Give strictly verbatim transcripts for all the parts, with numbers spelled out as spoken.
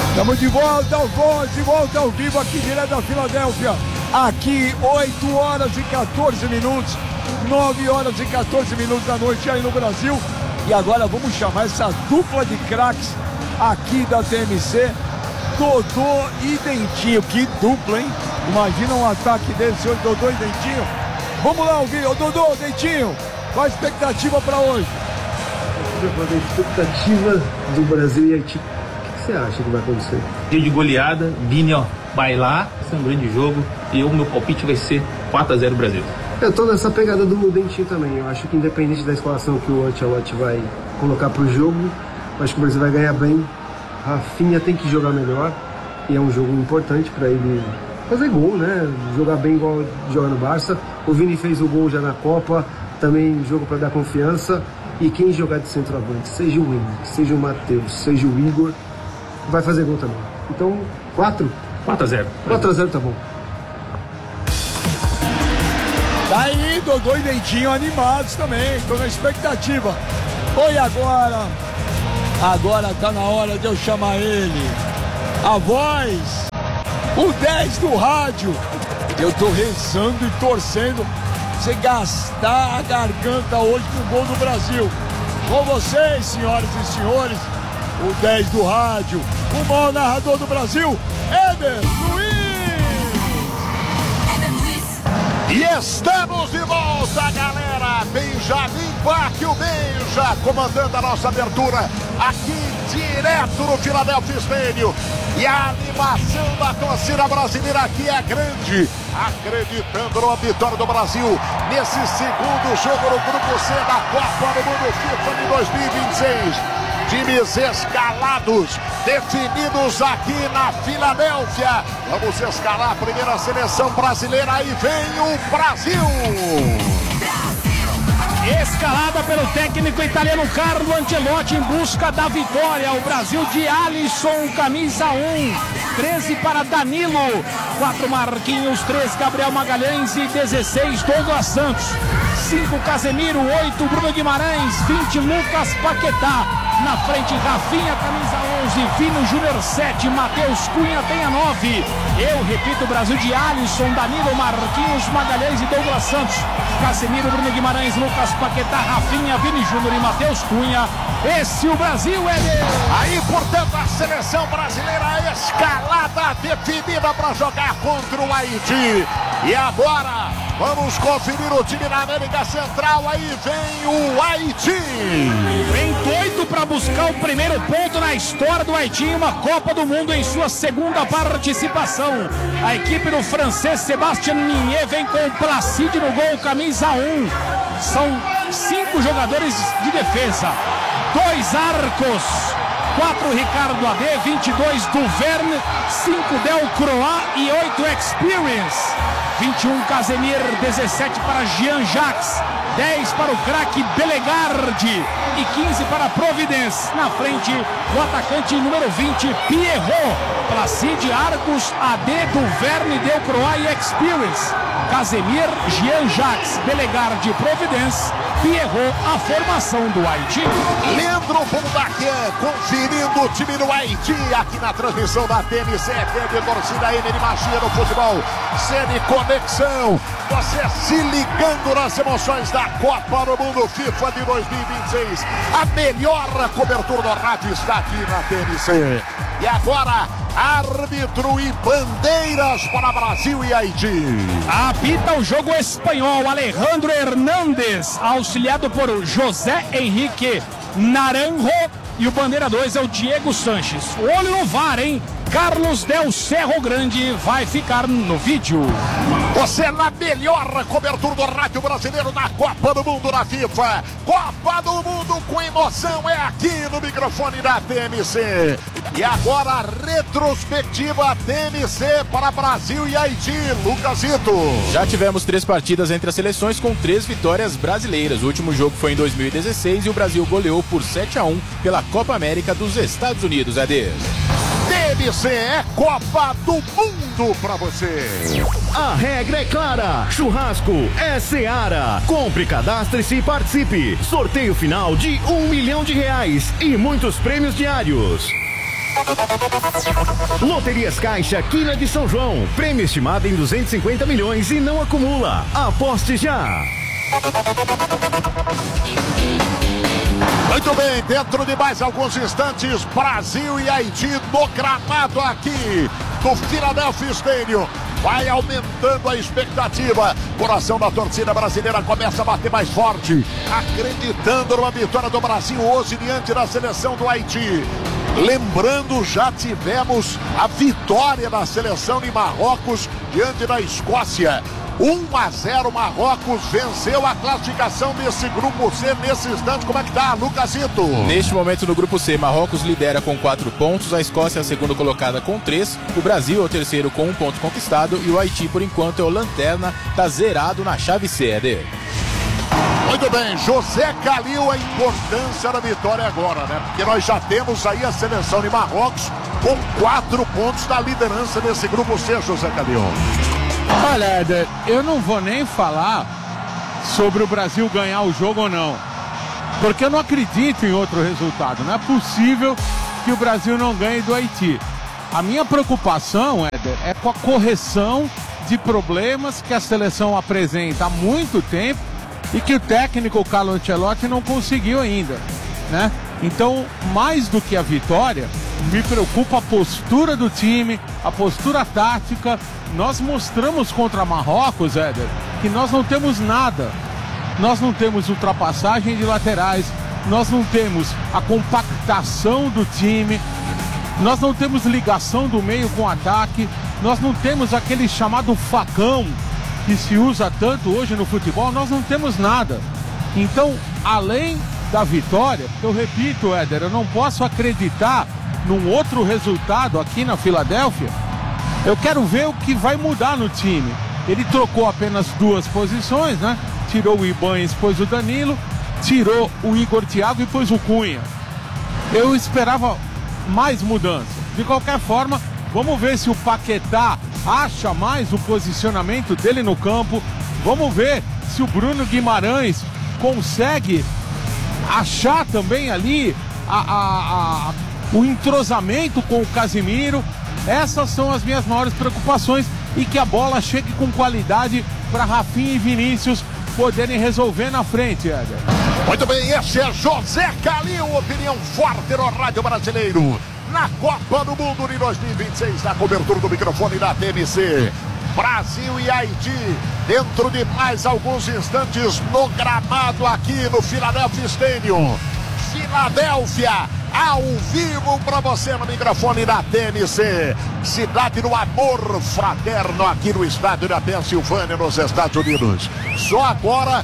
Estamos de volta ao gol, de volta ao vivo aqui direto da Filadélfia. Aqui, oito horas e quatorze minutos, nove horas e quatorze minutos da noite aí no Brasil. E agora vamos chamar essa dupla de craques aqui da T M C, Dodô e Dentinho. Que dupla, hein? Imagina um ataque desse hoje, Dodô e Dentinho. Vamos lá ouvir, ô Dodô, Dentinho, qual a expectativa para hoje? A expectativa do Brasil e Haiti. O que você acha que vai acontecer? Dia de goleada, Vini, ó, vai lá, esse é um grande jogo, e o meu palpite vai ser quatro a zero Brasil. Eu tô nessa pegada do Dentinho também. Eu acho que independente da escalação que o Ancelotti vai colocar pro jogo, eu acho que o Brasil vai ganhar bem. Rafinha tem que jogar melhor, e é um jogo importante para ele fazer gol, né? Jogar bem igual joga no Barça. O Vini fez o gol já na Copa, também jogo para dar confiança. E quem jogar de centroavante, seja o Henrique, seja o Matheus, seja o Igor, vai fazer gol também. Então, quatro? quatro a zero. quatro a zero tá bom. Daí, Dodô e Dentinho animados também, estou na expectativa. Oi, agora, agora tá na hora de eu chamar ele, a voz, o dez do rádio. Eu tô rezando e torcendo você gastar a garganta hoje com o gol do Brasil. Com vocês, senhoras e senhores, o dez do rádio, o maior narrador do Brasil, Éder Luiz. E estamos de volta, galera. Benjamin Bach, o Benja, comandando a nossa abertura aqui direto no Philadelphia Stadium. E a animação da torcida brasileira aqui é grande, acreditando na vitória do Brasil nesse segundo jogo no Grupo C da Copa do Mundo FIFA de dois mil e vinte e seis. Times escalados, definidos aqui na Filadélfia. Vamos escalar a primeira seleção brasileira e vem o Brasil. Escalada pelo técnico italiano Carlo Ancelotti em busca da vitória. O Brasil de Alisson, camisa um, treze para Danilo, quatro Marquinhos, três Gabriel Magalhães e dezesseis Douglas Santos, cinco Casemiro, oito Bruno Guimarães, vinte Lucas Paquetá. Na frente, Rafinha, camisa onze, Vino Júnior sete, Matheus Cunha tem a nove. Eu repito, Brasil de Alisson, Danilo, Marquinhos, Magalhães e Douglas Santos, Casemiro, Bruno Guimarães, Lucas Paquetá, Rafinha, Vini Júnior e Matheus Cunha. Esse o Brasil, Éder. Aí, portanto, a seleção brasileira escalada, definida para jogar contra o Haiti. E agora, vamos conferir o time na América Central. Aí vem o Haiti. Vem doido para buscar o primeiro ponto na história do Haiti em uma Copa do Mundo em sua segunda participação. A equipe do francês Sébastien Mignet vem com o Placide no gol, camisa um. São cinco jogadores de defesa, dois arcos, quatro Ricardo A D, vinte e dois Duverne, cinco Delcroix e oito Experience. vinte e um Casemir, dezessete para Jean-Jacques, dez para o craque Belegardi e quinze para Providence. Na frente, o atacante número vinte, Pierrot, Placide, Arcos, A D, Duverne, Delcroix e Experience. Casemir, Jean-Jacques, Belegardi, Providence, Pierrot, a formação do Haiti. Leandro Bondaquian conferindo o time do Haiti aqui na transmissão da T M C F M, torcida M N Machia no futebol, C N Conexão, você se ligando nas emoções da Copa do Mundo FIFA de dois mil e vinte e seis. A melhor cobertura do rádio está aqui na T M C. E agora, árbitro e bandeiras para Brasil e Haiti. Apita o jogo espanhol, Alejandro Hernández, auxiliado por José Henrique Naranjo, e o bandeira dois é o Diego Sanches. Olho no V A R, hein? Carlos Del Cerro Grande vai ficar no vídeo. Você na melhor cobertura do rádio brasileiro na Copa do Mundo da FIFA. Copa do Mundo com emoção é aqui no microfone da T M C. E agora a retrospectiva T M C para Brasil e Haiti. Lucasito. Já tivemos três partidas entre as seleções com três vitórias brasileiras. O último jogo foi em dois mil e dezesseis e o Brasil goleou por sete a um pela Copa América dos Estados Unidos. Ade. T M C é Copa do Mundo pra você. A regra é clara. Churrasco é Seara. Compre, cadastre-se e participe. Sorteio final de um milhão de reais e muitos prêmios diários. Loterias Caixa Quina de São João. Prêmio estimado em duzentos e cinquenta milhões e não acumula. Aposte já. Muito bem, dentro de mais alguns instantes, Brasil e Haiti no gramado aqui do Philadelphia Stadium. Vai aumentando a expectativa. Coração da torcida brasileira começa a bater mais forte, acreditando numa vitória do Brasil hoje diante da seleção do Haiti. Lembrando, já tivemos a vitória da seleção de Marrocos diante da Escócia. um a zero, Marrocos venceu a classificação desse grupo C nesse instante. Como é que tá, Lucasito? Neste momento no grupo C, Marrocos lidera com quatro pontos, a Escócia é a segunda colocada com três, o Brasil é o terceiro com um ponto conquistado e o Haiti, por enquanto, é o lanterna, tá zerado na chave C, Éder. Muito bem, José Calil, a importância da vitória agora, né? Porque nós já temos aí a seleção de Marrocos com quatro pontos na liderança desse grupo C, José Calil. Olha, Éder, eu não vou nem falar sobre o Brasil ganhar o jogo ou não, porque eu não acredito em outro resultado. Não é possível que o Brasil não ganhe do Haiti. A minha preocupação, Éder, é com a correção de problemas que a seleção apresenta há muito tempo e que o técnico Carlo Ancelotti não conseguiu ainda, né? Então, mais do que a vitória, me preocupa a postura do time, a postura tática. Nós mostramos contra Marrocos, Éder, que nós não temos nada. Nós não temos ultrapassagem de laterais, nós não temos a compactação do time, nós não temos ligação do meio com o ataque, nós não temos aquele chamado facão que se usa tanto hoje no futebol, nós não temos nada. Então, além da vitória, eu repito, Éder, eu não posso acreditar num outro resultado aqui na Filadélfia. Eu quero ver o que vai mudar no time. Ele trocou apenas duas posições, né? Tirou o Ibanez, pôs o Danilo, tirou o Igor Thiago e pôs o Cunha. Eu esperava mais mudança. De qualquer forma, vamos ver se o Paquetá acha mais o posicionamento dele no campo. Vamos ver se o Bruno Guimarães consegue achar também ali a, a, a, o entrosamento com o Casimiro. Essas são as minhas maiores preocupações e que a bola chegue com qualidade para Rafinha e Vinícius poderem resolver na frente, Éder. Muito bem, esse é José Calil, opinião forte no Rádio Brasileiro. Na Copa do Mundo de dois mil e vinte e seis, na cobertura do microfone da T M C. Brasil e Haiti, dentro de mais alguns instantes no gramado aqui no Philadelphia Stadium. Filadélfia, ao vivo para você no microfone da T N C. Cidade do amor fraterno aqui no estádio da Pensilvânia, nos Estados Unidos. Só agora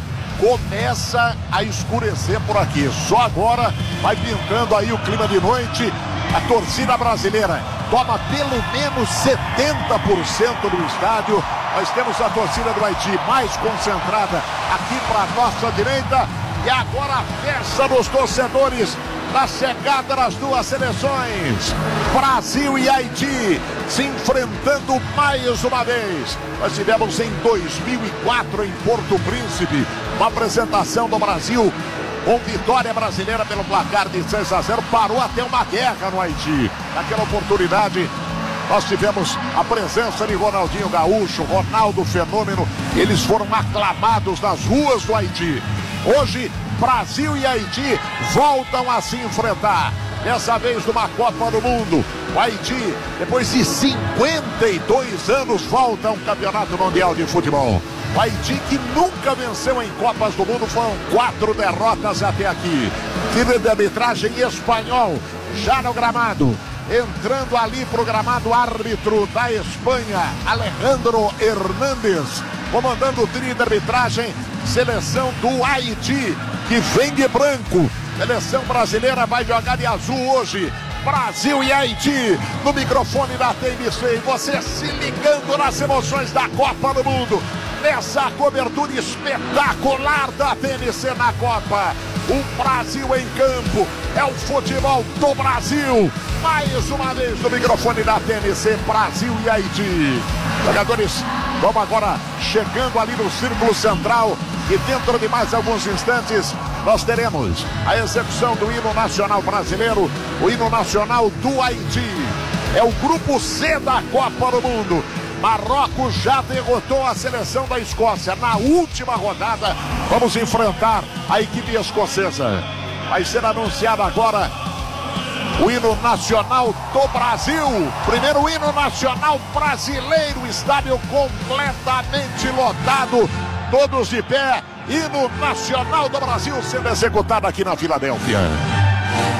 começa a escurecer por aqui. Só agora vai pintando aí o clima de noite. A torcida brasileira toma pelo menos setenta por cento do estádio. Nós temos a torcida do Haiti mais concentrada aqui para a nossa direita. E agora a festa dos torcedores na chegada das duas seleções. Brasil e Haiti se enfrentando mais uma vez. Nós tivemos em dois mil e quatro em Porto Príncipe uma apresentação do Brasil com vitória brasileira pelo placar de seis a zero. Parou até uma guerra no Haiti. Naquela oportunidade nós tivemos a presença de Ronaldinho Gaúcho, Ronaldo Fenômeno. Eles foram aclamados nas ruas do Haiti. Hoje, Brasil e Haiti voltam a se enfrentar. Dessa vez numa Copa do Mundo. O Haiti, depois de cinquenta e dois anos, volta a um campeonato mundial de futebol. O Haiti, que nunca venceu em Copas do Mundo, foram quatro derrotas até aqui. Time de arbitragem espanhol, já no gramado. Entrando ali pro gramado, árbitro da Espanha, Alejandro Hernández. Comandando o trio de arbitragem, seleção do Haiti, que vem de branco. Seleção brasileira vai jogar de azul hoje. Brasil e Haiti no microfone da T M C. E você se ligando nas emoções da Copa do Mundo. Nessa cobertura espetacular da T M C na Copa. O Brasil em campo. É o futebol do Brasil. Mais uma vez no microfone da T M C. Brasil e Haiti. Jogadores vão agora chegando ali no círculo central. E dentro de mais alguns instantes, nós teremos a execução do hino nacional brasileiro, o hino nacional do Haiti. É o grupo C da Copa do Mundo. Marrocos já derrotou a seleção da Escócia na última rodada. Vamos enfrentar a equipe escocesa. Vai ser anunciado agora o hino nacional do Brasil. Primeiro hino nacional brasileiro. Estádio completamente lotado. Todos de pé. Hino nacional do Brasil sendo executado aqui na Filadélfia.